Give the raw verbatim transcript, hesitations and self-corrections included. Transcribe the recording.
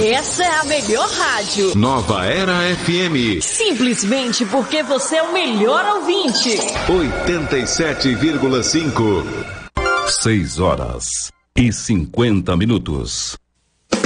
Essa é a melhor rádio. Nova Era F M. Simplesmente porque você é o melhor ouvinte. oitenta e sete vírgula cinco. Seis horas e cinquenta minutos.